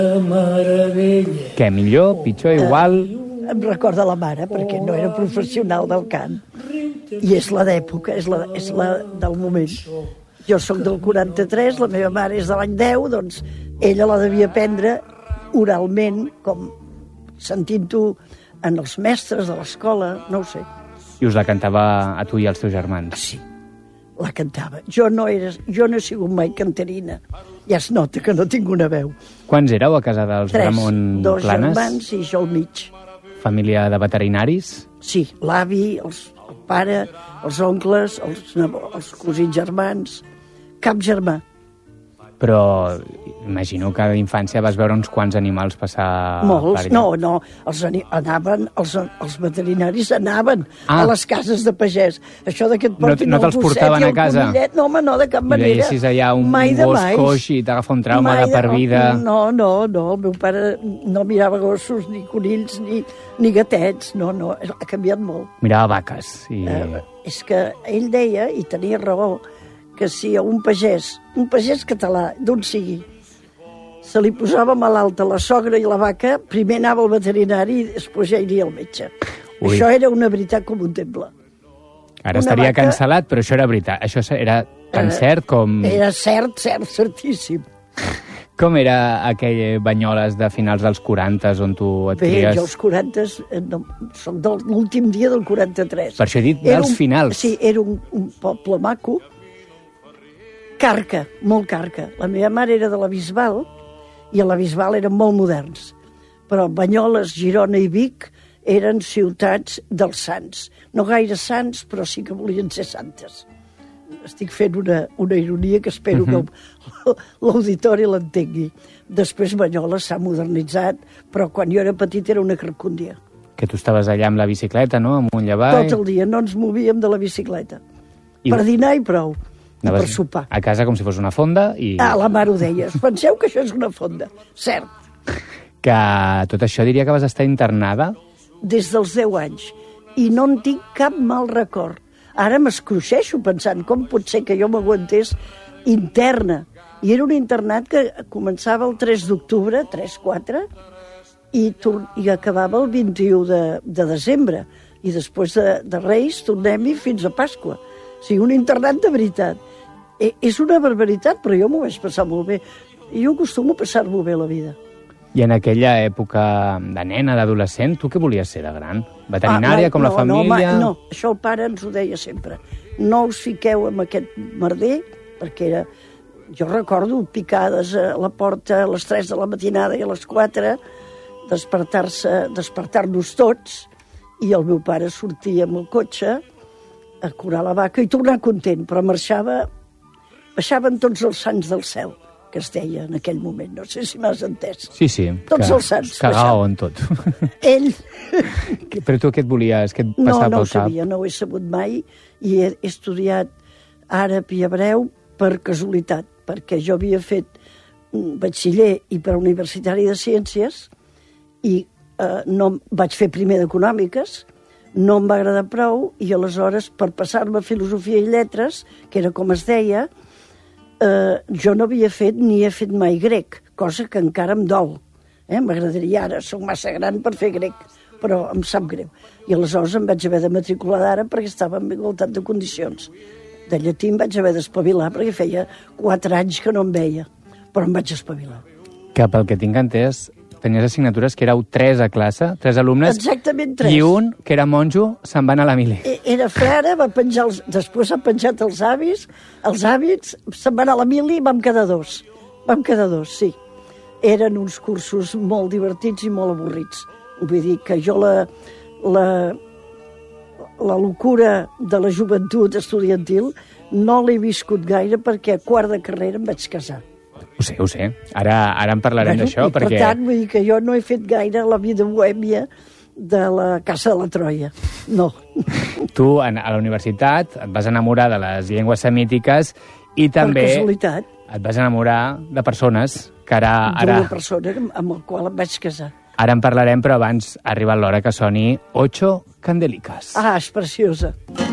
Què, millor, pitjor, igual? Em recorda la mare, perquè no era professional del cant. I és la d'època, és la del moment. Jo sóc del 43, la meva mare és de l'any 10, doncs ella la devia aprendre oralment, com sentint-ho en els mestres de l'escola, no ho sé. I us la cantava a tu i als teus germans? Sí, la cantava. Jo no he sigut mai cantarina. Ja es nota que no tinc una veu. Quants éreu a casa dels Ramon 2 Planes? germans i jo al mig. Família de veterinaris? Sí, l'avi, el pare, els oncles, els cosins germans, cap germà. Però imagino que d'infància vas veure uns quants animals passar... Molts, no, els veterinaris anaven a les cases de pagès. Això que et portin no te'ls portaven a casa? Conillet, no, home, no, de cap manera. I veiessis allà un gos coix i t'agafa un trauma de per vida. No, el meu pare no mirava gossos, ni conills, ni gatets, no, ha canviat molt. Mirava vaques. És que ell deia, i tenia raó, que si a un pagès català, d'on sigui, se li posava malalta la sogra i la vaca, primer anava al veterinari i després ja iria al metge. Ui. Això era una veritat com un temple. Ara estaria cancel·lat, però això era veritat. Això era tan cert com... Era certíssim. Com era aquell Banyoles de finals dels 40 on tu et cries? Bé, jo als 40 soc de l'últim dia del 43. Per això he dit dels finals. Sí, era un poble maco, carca, molt carca. La meva mare era de la Bisbal, i a la Bisbal eren molt moderns. Però Banyoles, Girona i Vic eren ciutats dels sants. No gaire sants, però sí que volien ser santes. Estic fent una ironia que espero que l'auditori l'entengui. Després Banyoles s'ha modernitzat, però quan jo era petit era una carcúndia. Que tu estaves allà amb la bicicleta, no?, amunt i avall. Tot el dia, no ens movíem de la bicicleta. Per dinar i prou. I per sopar. A casa com si fos una fonda i... La mare ho deia. Penseu que això és una fonda. Cert. Que tot això diria que vas estar internada? Des dels 10 anys. I no en tinc cap mal record. Ara m'escruixeixo pensant com pot ser que jo m'aguantés interna. I era un internat que començava el 3 d'octubre, 3-4, i acabava el 21 de desembre. I després de Reis tornem-hi fins a Pasqua. O sigui, un internat de veritat. És una barbaritat, però jo m'ho vaig passar molt bé. Jo acostumo a passar-m'ho bé la vida. I en aquella època de nena, d'adolescent, tu què volies ser de gran? Veterinària, com la família? No, això el pare ens ho deia sempre. No us fiqueu amb aquest merder, perquè era... Jo recordo picades a la porta a les 3 de la matinada i a les 4, despertar-nos tots, i el meu pare sortia amb el cotxe a curar la vaca i tornar content, però baixaven tots els sants del cel, que es deia en aquell moment. No sé si m'has entès. Sí. Tots els sants. Cagaven tot. Ell... Però tu què et volies? Què et passava pel cap? No ho sabia, no ho he sabut mai, i he estudiat àrab i hebreu per casualitat, perquè jo havia fet batxiller i per universitari de ciències, i no vaig fer primer d'econòmiques, no em va agradar prou, i aleshores, per passar-me a filosofia i lletres, que era com es deia, jo no havia fet ni he fet mai grec, cosa que encara em dol. M'agradaria ara, soc massa gran per fer grec, però em sap greu. I aleshores em vaig haver de matricular d'ara perquè estava en igualtat de condicions. De llatí em vaig haver d'espavilar perquè feia 4 anys que no em veia, però em vaig espavilar. Que pel que tinc entès, tenies assignatures que éreu 3 a classe, 3 alumnes. Exactament 3. I un, que era monjo, se'n va anar a la mili. Era frare, després ha penjat els hàbits, se'n va anar a la mili i vam quedar 2. Vam quedar 2, sí. Eren uns cursos molt divertits i molt avorrits. Vull dir que jo la locura de la joventut estudiantil no l'he viscut gaire perquè a quart de carrera em vaig casar. Ho sé. Ara en parlarem d'això, perquè... Per tant, vull dir que jo no he fet gaire la vida bohèmia de la Casa de la Troia. No. Tu, a la universitat, et vas enamorar de les llengües semítiques i també... Per casualitat. Et vas enamorar de persones que ara... D'una persona amb la qual em vaig casar. Ara en parlarem, però abans ha arribat l'hora que soni Ocho Candelicas. És preciosa.